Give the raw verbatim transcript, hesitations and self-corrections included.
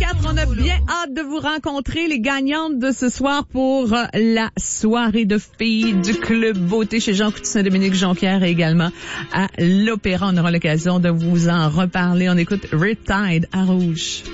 quatre. On a bien hâte de vous rencontrer, les gagnantes de ce soir pour euh, la soirée de filles du Club Beauté chez Jean Coutu Saint-Dominique Jonquière et également à l'Opéra. On aura l'occasion de vous en reparler. On écoute Riptide à Rouge.